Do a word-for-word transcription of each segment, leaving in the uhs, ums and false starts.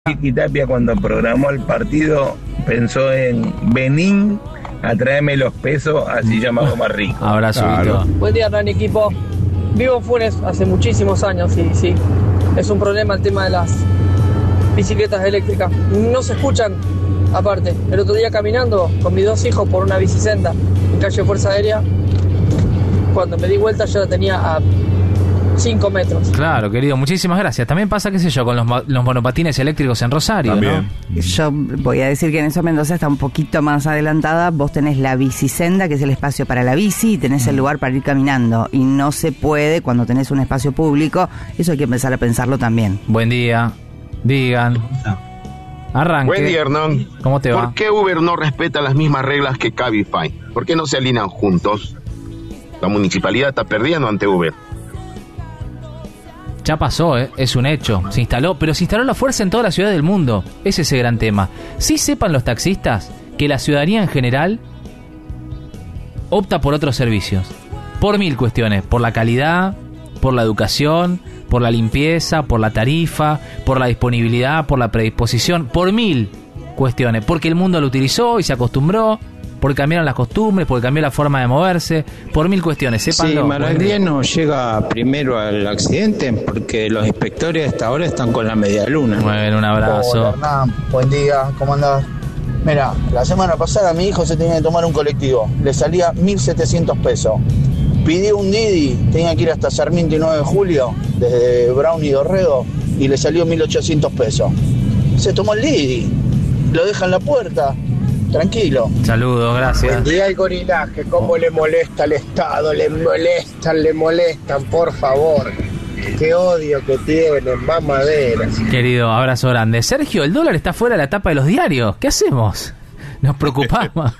Chiquitapia, cuando programó el partido, pensó en Benín a traerme los pesos, así yo me hago más rico. Abrazo, claro. Buen día, Hernán, equipo. Vivo en Funes hace muchísimos años y sí, es un problema el tema de las bicicletas eléctricas. No se escuchan, aparte. El otro día caminando con mis dos hijos por una bicisenda en calle Fuerza Aérea, cuando me di vuelta yo la tenía a cinco metros. Claro, querido, muchísimas gracias. También pasa, qué sé yo, con los, los monopatines eléctricos en Rosario, también, ¿no? Yo voy a decir que en eso Mendoza está un poquito más adelantada. Vos tenés la bicisenda, que es el espacio para la bici, y tenés el lugar para ir caminando. Y no se puede cuando tenés un espacio público. Eso hay que empezar a pensarlo también. Buen día. Digan. Arranque. Buen día, Hernán. ¿Cómo te va? ¿Por qué Uber no respeta las mismas reglas que Cabify? ¿Por qué no se alinean juntos? La municipalidad está perdiendo ante Uber. Ya pasó, ¿eh? Es un hecho. Se instaló, pero se instaló la fuerza en toda la ciudad del mundo. Ese es el gran tema. Sí sepan los taxistas que la ciudadanía en general opta por otros servicios. Por mil cuestiones. Por la calidad, por la educación, por la limpieza, por la tarifa, por la disponibilidad, por la predisposición. Por mil cuestiones. Porque el mundo lo utilizó y se acostumbró. Porque cambiaron las costumbres, porque cambió la forma de moverse, por mil cuestiones. Sépanlo. Sí, Maraglia no llega primero al accidente porque los inspectores hasta ahora están con la media luna. Muy bien, un abrazo. Hola, Hernán, buen día, ¿cómo andás? Mira, la semana pasada mi hijo se tenía que tomar un colectivo, le salía mil setecientos pesos. Pidió un Didi, tenía que ir hasta Sarmiento y nueve de julio, desde Brown y Dorrego, y le salió mil ochocientos pesos. Se tomó el Didi, lo deja en la puerta. Tranquilo. Saludos, gracias. Buen día, el gorilaje. ¿Cómo le molesta al Estado? Le molestan, le molestan, por favor. Qué odio que tienen, mamadera. Querido, abrazo grande. Sergio, el dólar está fuera de la tapa de los diarios. ¿Qué hacemos? Nos preocupamos.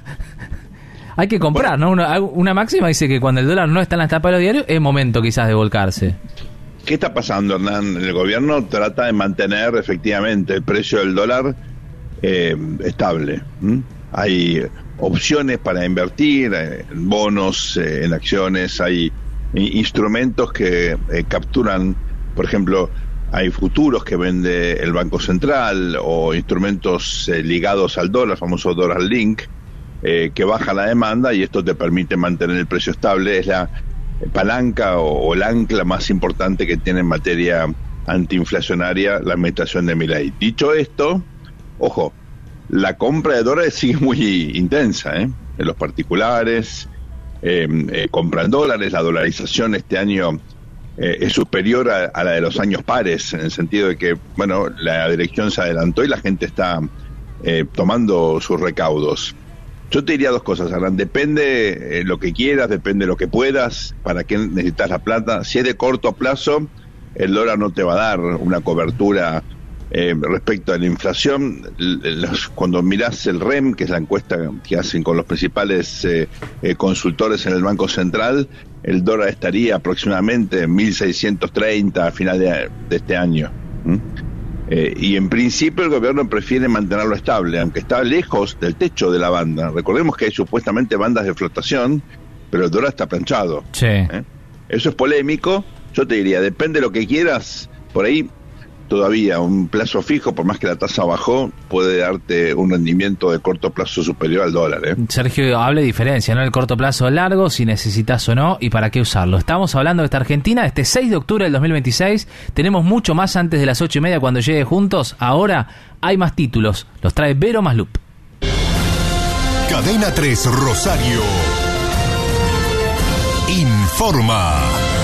Hay que comprar, ¿no? Una, una máxima dice que cuando el dólar no está en la tapa de los diarios, es momento quizás de volcarse. ¿Qué está pasando, Hernán? El gobierno trata de mantener efectivamente el precio del dólar eh, estable. ¿Mm? Hay opciones para invertir en bonos, eh, en acciones, hay instrumentos que eh, capturan, por ejemplo, hay futuros que vende el Banco Central o instrumentos eh, ligados al dólar, famoso dólar link, eh, que baja la demanda y esto te permite mantener el precio estable. Es la palanca o, o el ancla más importante que tiene en materia antiinflacionaria la administración de Milei. Dicho esto, ojo, la compra de dólares sigue muy intensa, ¿eh? En los particulares eh, eh, compran dólares, la dolarización este año eh, es superior a, a la de los años pares, en el sentido de que, bueno, la dirección se adelantó y la gente está eh, tomando sus recaudos. Yo te diría dos cosas, Alan, depende eh, lo que quieras, depende lo que puedas, para qué necesitas la plata. Si es de corto plazo, el dólar no te va a dar una cobertura Eh, respecto a la inflación. Los, cuando mirás el R E M, que es la encuesta que hacen con los principales eh, eh, consultores en el Banco Central, el dólar estaría aproximadamente en mil seiscientos treinta a final de, de este año. ¿Mm? Eh, y en principio el gobierno prefiere mantenerlo estable, aunque está lejos del techo de la banda. Recordemos que hay supuestamente bandas de flotación, pero el dólar está planchado. Sí. ¿Eh? Eso es polémico. Yo te diría, depende de lo que quieras, por ahí todavía un plazo fijo, por más que la tasa bajó, puede darte un rendimiento de corto plazo superior al dólar, ¿eh? Sergio, hable diferencia, ¿no? El corto plazo largo, si necesitas o no, y para qué usarlo. Estamos hablando de esta Argentina, este seis de octubre del dos mil veintiséis. Tenemos mucho más antes de las ocho y media cuando llegue Juntos. Ahora hay más títulos. Los trae Vero Maslup. Cadena tres Rosario informa.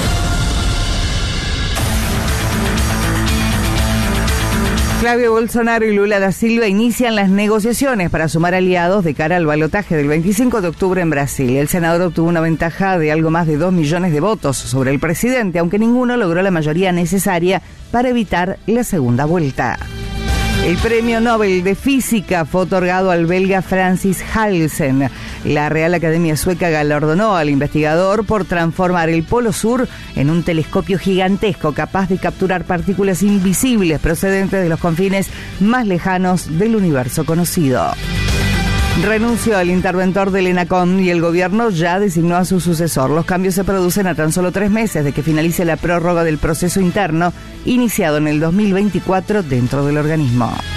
Flavio Bolsonaro y Lula da Silva inician las negociaciones para sumar aliados de cara al balotaje del veinticinco de octubre en Brasil. El senador obtuvo una ventaja de algo más de dos millones de votos sobre el presidente, aunque ninguno logró la mayoría necesaria para evitar la segunda vuelta. El premio Nobel de Física fue otorgado al belga Francis Halsen. La Real Academia Sueca galardonó al investigador por transformar el Polo Sur en un telescopio gigantesco capaz de capturar partículas invisibles procedentes de los confines más lejanos del universo conocido. Renunció el interventor del ENACOM y el gobierno ya designó a su sucesor. Los cambios se producen a tan solo tres meses de que finalice la prórroga del proceso interno iniciado en el dos mil veinticuatro dentro del organismo.